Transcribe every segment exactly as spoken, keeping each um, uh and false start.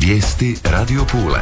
Vijesti Radio Pule.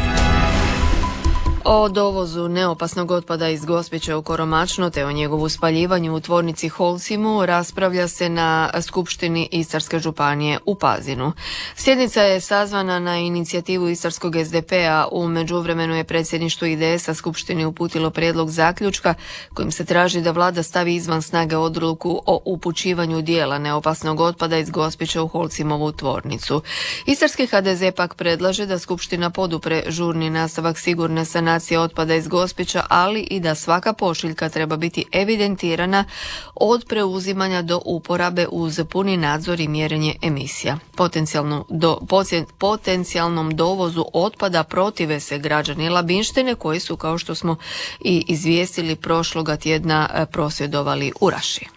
O dovozu neopasnog otpada iz Gospića u Koromačno te o njegovu spaljivanju u tvornici Holcimu raspravlja se na Skupštini Istarske županije u Pazinu. Sjednica je sazvana na inicijativu Istarskog es de pe-a. U međuvremenu je predsjedništvo i de es a Skupštini uputilo prijedlog zaključka kojim se traži da vlada stavi izvan snage odluku o upućivanju dijela neopasnog otpada iz Gospića u Holcimovu tvornicu. Istarski ha de ze pak predlaže da Skupština podupre žurni nastavak sigurne sanacije otpada iz Gospića, ali i da svaka pošiljka treba biti evidentirana od preuzimanja do uporabe uz puni nadzor i mjerenje emisija. Potencijalno do, potencijalnom dovozu otpada protive se građani Labinštine koji su, kao što smo i izvijestili prošloga tjedna, prosvjedovali u Raši.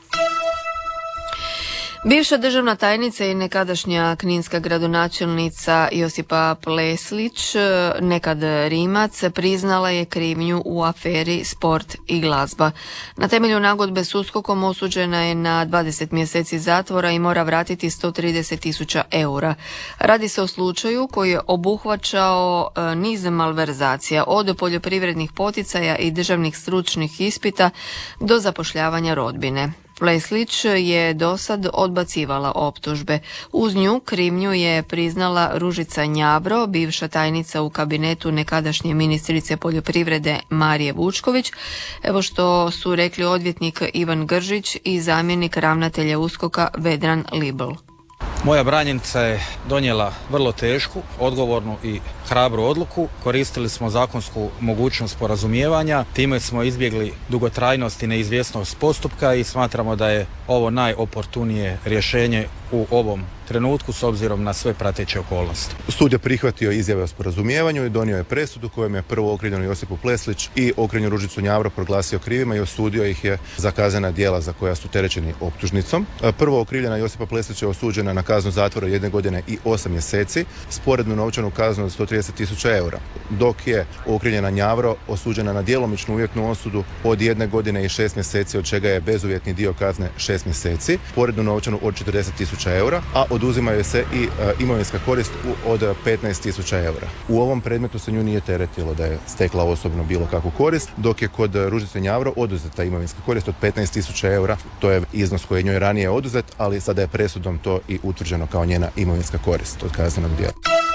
Bivša državna tajnica i nekadašnja kninska gradonačelnica Josipa Pleslić, nekad Rimac, priznala je krivnju u aferi Sport i glazba. Na temelju nagodbe s uskokom osuđena je na dvadeset mjeseci zatvora i mora vratiti sto trideset tisuća eura. Radi se o slučaju koji je obuhvaćao niz malverzacija, od poljoprivrednih poticaja i državnih stručnih ispita do zapošljavanja rodbine. Pleslić je dosad odbacivala optužbe. Uz nju krivnju je priznala Ružica Njavro, bivša tajnica u kabinetu nekadašnje ministrice poljoprivrede Marije Vučković, evo što su rekli odvjetnik Ivan Gržić i zamjenik ravnatelja uskoka Vedran Libl. Moja branjenica je donijela vrlo tešku, odgovornu i hrabru odluku. Koristili smo zakonsku mogućnost sporazumijevanja, time smo izbjegli dugotrajnost i neizvjesnost postupka i smatramo da je ovo najoportunije rješenje u ovom trenutku s obzirom na sve prateće okolnosti. Sud je prihvatio izjave o sporazumijevanju i donio je presudu kojom je prvo okrivljenu Josipu Pleslić i okrivljenu Ružicu Njavro proglasio krivima i osudio ih je za kaznena djela za koja su terećeni optužnicom. Prvo okrivljena Josipa Pleslić je osuđena na kaznu zatvora jedne godine i osam mjeseci, sporednu novčanu kaznu od sto trideset tisuća eura, dok je okrivljena Njavro osuđena na djelomičnu uvjetnu osudu od jedne godine i šest mjeseci, od čega je bezuvjetni dio kazne šest mjeseci, sporednu novčanu od četrdeset tisuća eura, a oduzimaju se i e, imovinska korist u, od petnaest tisuća eura. U ovom predmetu se nju nije teretilo da je stekla osobno bilo kakvu korist, dok je kod Ružice Njavro oduzeta imovinska korist od petnaest tisuća eura. To je iznos koji je njoj ranije oduzet, ali sada je presudom to i utvrđeno kao njena imovinska korist od kaznenog djela.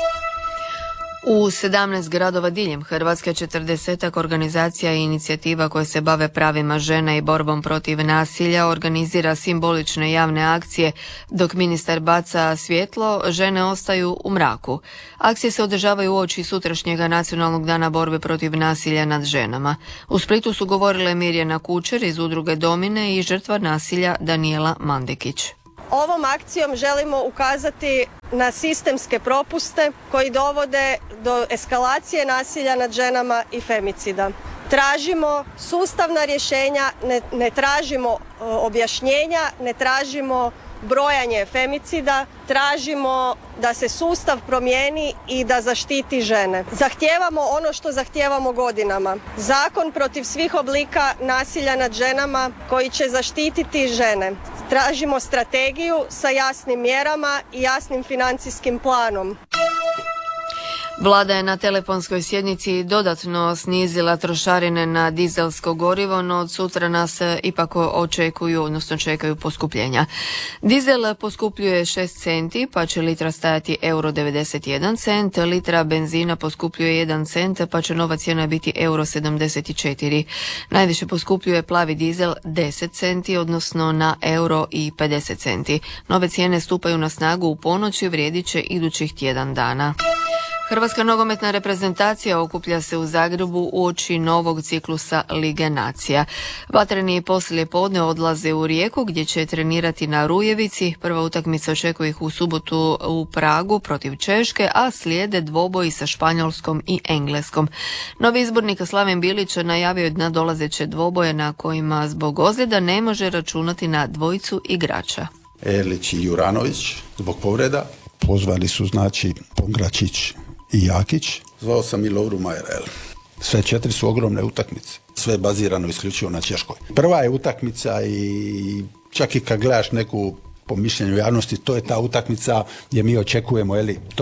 U sedamnaest gradova diljem Hrvatske četrdesetak organizacija i inicijativa koje se bave pravima žena i borbom protiv nasilja organizira simbolične javne akcije. Dok ministar baca svjetlo, žene ostaju u mraku. Akcije se održavaju uoči sutrašnjega nacionalnog dana borbe protiv nasilja nad ženama. U Splitu su govorile Mirjana Kučer iz udruge Domine i žrtva nasilja Danijela Mandekić. Ovom akcijom želimo ukazati na sistemske propuste koji dovode do eskalacije nasilja nad ženama i femicida. Tražimo sustavna rješenja, ne, ne tražimo objašnjenja, ne tražimo brojanje femicida, tražimo da se sustav promijeni i da zaštiti žene. Zahtijevamo ono što zahtijevamo godinama. Zakon protiv svih oblika nasilja nad ženama koji će zaštititi žene. Tražimo strategiju sa jasnim mjerama i jasnim financijskim planom. Vlada je na telefonskoj sjednici dodatno snizila trošarine na dizelsko gorivo, no od sutra nas ipak očekuju, odnosno čekaju poskupljenja. Dizel poskupljuje šest centi, pa će litra stajati euro devedeset jedan cent, litra benzina poskupljuje jedan cent, pa će nova cijena biti euro sedamdeset četiri. Najviše poskupljuje plavi dizel deset centi, odnosno na euro i pedeset centi. Nove cijene stupaju na snagu u ponoć i vrijedit će idućih tjedan dana. Hrvatska nogometna reprezentacija okuplja se u Zagrebu uoči novog ciklusa Lige nacija. Vatreni poslijepodne odlaze u Rijeku gdje će trenirati na Rujevici. Prva utakmica očekuje ih u subotu u Pragu protiv Češke, a slijede dvoboji sa Španjolskom i Engleskom. Novi izbornik Slaven Bilić najavio je nadolazeće dvoboje na kojima zbog ozljeda ne može računati na dvojicu igrača. Erlić i Juranović zbog povreda. Pozvani su znači Pongračić i Jakić. Zvao sam i Lovru Majerel. Sve četiri su ogromne utakmice. Sve je bazirano isključivo na Češkoj. Prva je utakmica i čak i kad gledaš neku po mišljenju javnosti, to je ta utakmica gdje mi očekujemo, jeli, to.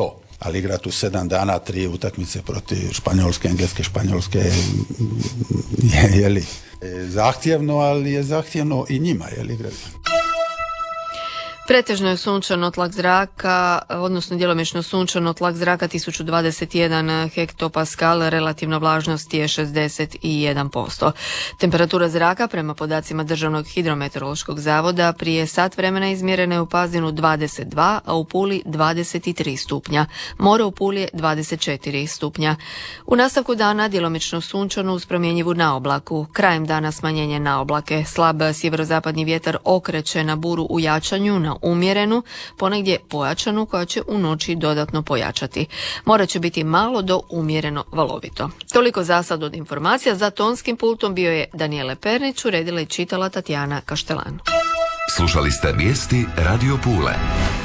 ali igrati u sedam dana tri utakmice protiv Španjolske, Engleske, Španjolske je, je li, zahtjevno, ali je zahtjevno i njima, je li igrati. Pretežno je sunčano, tlak zraka, odnosno djelomično sunčano, tlak zraka tisuću dvadeset jedan hektopaskal, relativna vlažnost je šezdeset jedan posto. Temperatura zraka prema podacima Državnog hidrometeorološkog zavoda prije sat vremena izmjerena je u Pazinu dvadeset dva, a u Puli dvadeset tri stupnja. More u Puli je dvadeset četiri stupnja. U nastavku dana djelomično sunčano uz promjenjivu naoblaku. Krajem dana smanjenje naoblake. Slab sjeverozapadni vjetar okreće na buru u jačanju na umjerenu, ponegdje pojačanu koja će u noći dodatno pojačati. More će biti malo do umjereno valovito. Toliko za sad od informacija. Za tonskim pultom bio je Danijele Pernić, uredila i čitala Tatjana Kaštelan. Slušali ste vijesti Radio Pule.